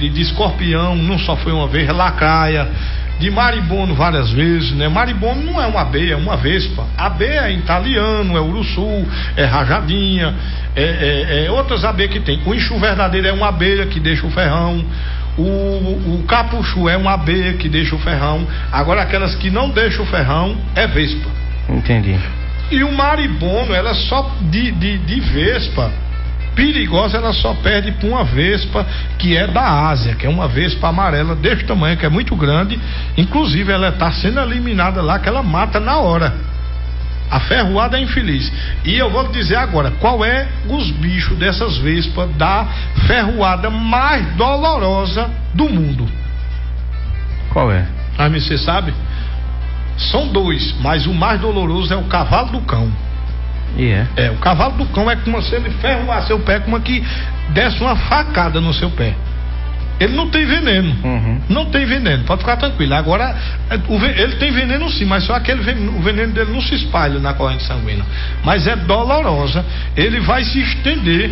de escorpião, não só foi uma vez, lacraia, de maribondo várias vezes, né? Maribondo não é uma abelha, é uma vespa. Abelha é italiano, é urussu, é rajadinha, outras abelhas que tem. O enxu verdadeiro é uma abelha que deixa o ferrão. O capuchu é uma abelha que deixa o ferrão. Agora aquelas que não deixam o ferrão é vespa. Entendi. E o maribondo, ela só de vespa perigosa, ela só perde para uma vespa que é da Ásia, que é uma vespa amarela desse tamanho, que é muito grande. Inclusive ela está sendo eliminada lá, que ela mata na hora. A ferroada é infeliz. E eu vou dizer agora qual é os bichos dessas vespas da ferroada mais dolorosa do mundo. Qual é? Ah, você sabe? São dois, mas o mais doloroso é o cavalo do cão. O cavalo do cão é como se ele ferroar seu pé, como que desse uma facada no seu pé. Ele não tem veneno. Não tem veneno, pode ficar tranquilo. Agora, ele tem veneno sim, mas só aquele veneno, o veneno dele não se espalha na corrente sanguínea. Mas é dolorosa. Ele vai se estender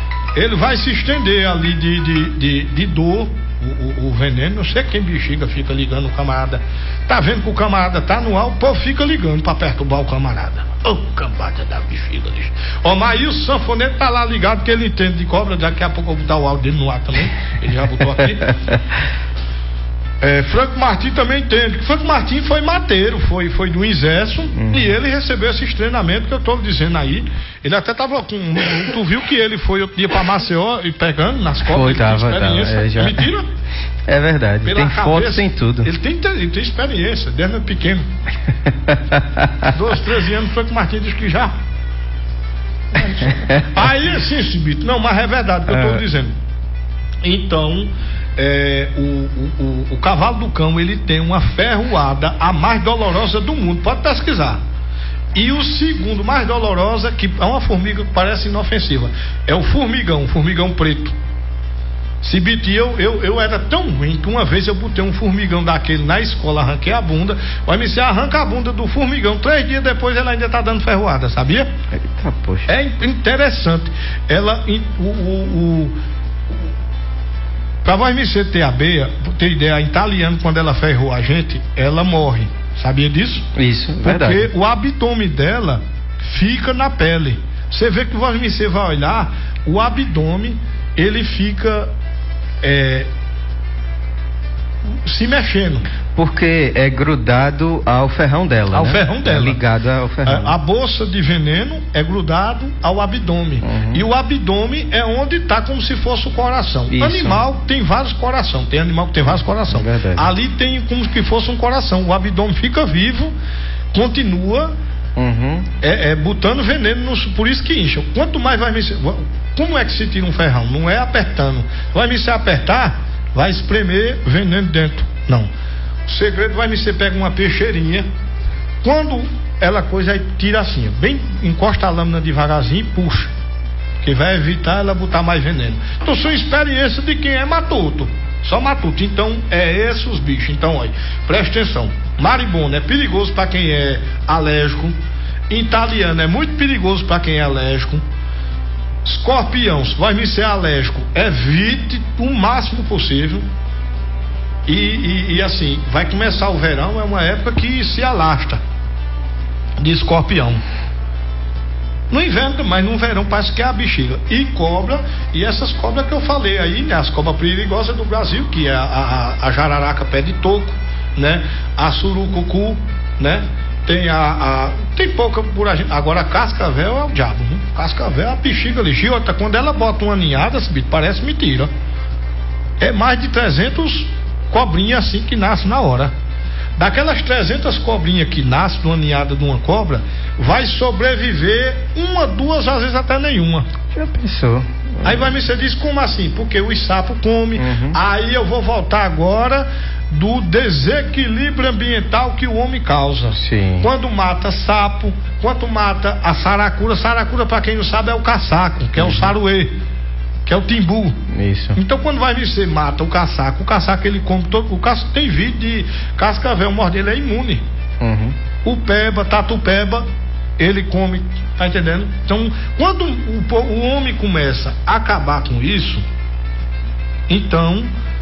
ali de dor. O veneno, não sei quem bexiga fica ligando o camarada. Tá vendo que o camarada tá no ar, o povo fica ligando pra perturbar o camarada. Ô, cambada da bexiga, lixo. Ó, mas aí o sanfoneiro tá lá ligado, que ele entende de cobra. Daqui a pouco eu vou botar o áudio dele no ar também. Ele já botou aqui. Franco Martim também entende. Franco Martim foi mateiro, foi do exército, e ele recebeu esses treinamentos que eu tô dizendo aí. Ele até tava com. Tu viu que ele foi outro dia pra Maceió e pegando nas cobras? Tava. É mentira? É verdade. Tem fotos, tem tudo. Ele tem experiência, desde pequeno. 12, 13 anos, Franco Martim diz que já. Aí assim, Cibito, não, mas é verdade o que eu tô dizendo. Então, o cavalo do cão, ele tem uma ferroada a mais dolorosa do mundo, pode pesquisar. E o segundo mais dolorosa, que é uma formiga que parece inofensiva, é o formigão preto. Cibite, eu era tão ruim que uma vez eu botei um formigão daquele na escola, arranquei a bunda. O MC arranca a bunda do formigão, 3 dias depois ele ainda tá dando ferroada, sabia? Eita, poxa. É interessante. Pra você ter abelha, ter ideia, a italiana, quando ela ferrou a gente, ela morre. Sabia disso? Isso, verdade. Porque o abdômen dela fica na pele. Você vê que você vai olhar, o abdômen, ele fica se mexendo. Porque é grudado ao ferrão dela. Ao né? ferrão dela. É ligado ao ferrão. A bolsa de veneno é grudado ao abdômen. E o abdômen é onde está como se fosse o coração. Isso. Animal tem vários corações. Tem animal que tem vários corações. É ali tem como se fosse um coração. O abdômen fica vivo, continua botando veneno. Por isso que incha. Quanto mais vai me. Como é que se tira um ferrão? Não é apertando. Vai me se apertar, vai espremer veneno dentro. Não. O segredo vai me ser, pega uma peixeirinha, quando ela coisa, aí tira assim, bem, encosta a lâmina devagarzinho e puxa, que vai evitar ela botar mais veneno. Então são experiência de quem é matuto, só matuto. Então esses os bichos. Então olha, presta atenção, maribondo é perigoso para quem é alérgico, italiano é muito perigoso para quem é alérgico, escorpião, se vai me ser alérgico, evite o máximo possível. E assim, vai começar o verão, é uma época que se alastra de escorpião. No inverno, mas no verão parece que é a bexiga. E cobra, e essas cobras que eu falei aí, né? As cobras perigosas do Brasil, que é a jararaca pé de toco, né? A surucucu, né? Tem pouca por a gente. Agora a cascavel é o diabo, né? Cascavel é a bexiga ligeira. Quando ela bota uma ninhada, parece mentira. É mais de 300 cobrinhas assim que nasce na hora. Daquelas 300 cobrinhas que nascem numa ninhada de uma cobra, vai sobreviver uma, duas, às vezes até nenhuma. Já pensou? Aí você diz, como assim? Porque os sapos comem. Aí eu vou voltar agora do desequilíbrio ambiental que o homem causa. Sim. Quando mata sapo, quando mata a saracura. Saracura, para quem não sabe, é o caçaco, que é o saruê, que é o timbu. Isso. Então quando você mata o caçaco ele come todo. O caçaco tem vídeo de cascavel, morde, ele é imune. O peba, tatupeba, ele come, tá entendendo? Então quando o homem começa a acabar com isso, então